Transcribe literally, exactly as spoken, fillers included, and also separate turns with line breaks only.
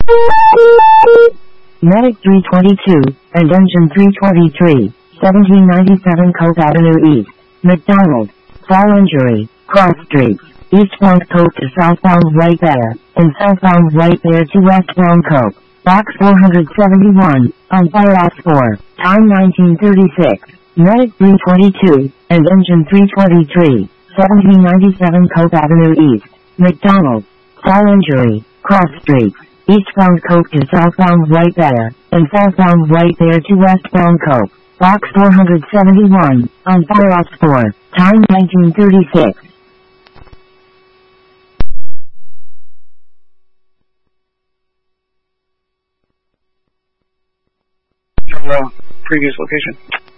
Medic three twenty-two, and Engine three twenty-three, seventeen ninety-seven Cope Avenue East, McDonald. Fall injury, cross streets, eastbound Cope to southbound right there, and southbound right there to westbound Cope. Box four seventy-one, on fire ops four, time nineteen thirty-six. Medic three twenty-two, and Engine three twenty-three, seventeen ninety-seven Cope Avenue East, McDonald. Fall injury, cross streets, eastbound Cope to southbound right there, and southbound right there to westbound Cope. Box four seventy-one, on fire ops four, time nineteen thirty-six.
From the previous location.